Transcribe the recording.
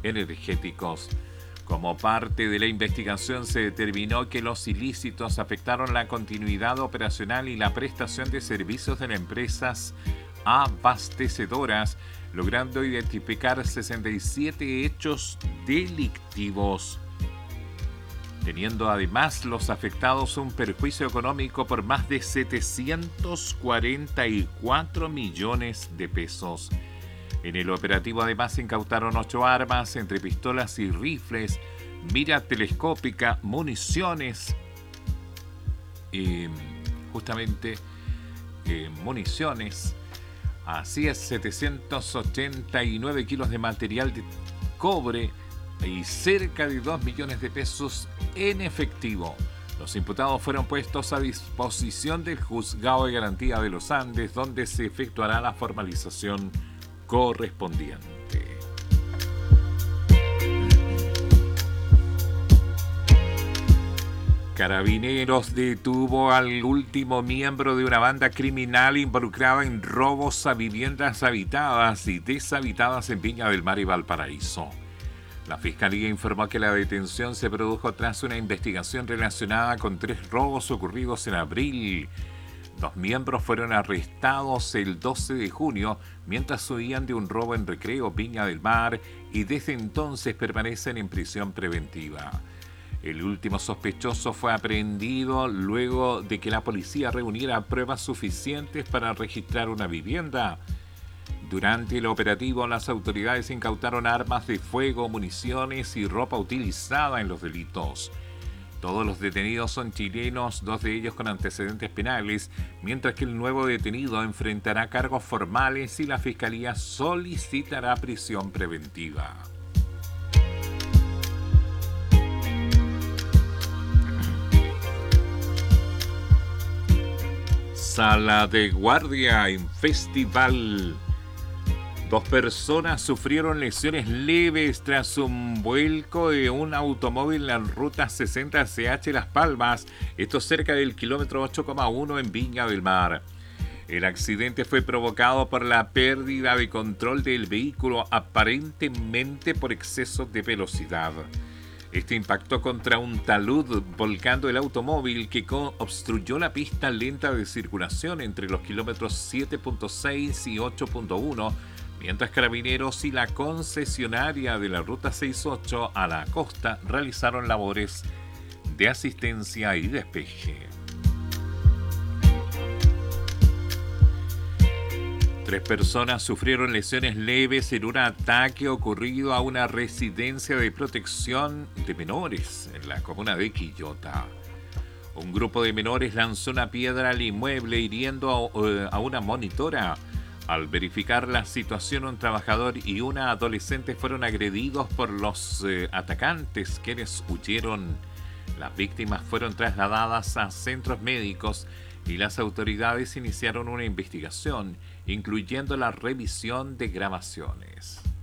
energéticos. Como parte de la investigación se determinó que los ilícitos afectaron la continuidad operacional y la prestación de servicios de las empresas abastecedoras, logrando identificar 67 hechos delictivos, teniendo además los afectados un perjuicio económico por más de 744 millones de pesos. En el operativo además se incautaron 8 armas, entre pistolas y rifles, mira telescópica, municiones, municiones, así es, 789 kilos de material de cobre y cerca de 2 millones de pesos en efectivo. Los imputados fueron puestos a disposición del Juzgado de Garantía de los Andes, donde se efectuará la formalización correspondiente. Carabineros detuvo al último miembro de una banda criminal involucrada en robos a viviendas habitadas y deshabitadas en Viña del Mar y Valparaíso. La Fiscalía informó que la detención se produjo tras una investigación relacionada con 3 robos ocurridos en abril. 2 miembros fueron arrestados el 12 de junio mientras huían de un robo en Recreo, Viña del Mar, y desde entonces permanecen en prisión preventiva. El último sospechoso fue aprehendido luego de que la policía reuniera pruebas suficientes para registrar una vivienda. Durante el operativo, las autoridades incautaron armas de fuego, municiones y ropa utilizada en los delitos. Todos los detenidos son chilenos, 2 de ellos con antecedentes penales, mientras que el nuevo detenido enfrentará cargos formales y la Fiscalía solicitará prisión preventiva. Sala de guardia en festival. 2 personas sufrieron lesiones leves tras un vuelco de un automóvil en la ruta 60 CH Las Palmas, esto cerca del kilómetro 8,1 en Viña del Mar. El accidente fue provocado por la pérdida de control del vehículo, aparentemente por exceso de velocidad. Este impactó contra un talud, volcando el automóvil que obstruyó la pista lenta de circulación entre los kilómetros 7.6 y 8.1, mientras Carabineros y la concesionaria de la Ruta 68 a la costa realizaron labores de asistencia y despeje. 3 personas sufrieron lesiones leves en un ataque ocurrido a una residencia de protección de menores en la comuna de Quillota. Un grupo de menores lanzó una piedra al inmueble hiriendo a una monitora. Al verificar la situación, un trabajador y una adolescente fueron agredidos por los atacantes, quienes huyeron. Las víctimas fueron trasladadas a centros médicos y las autoridades iniciaron una investigación, incluyendo la revisión de grabaciones.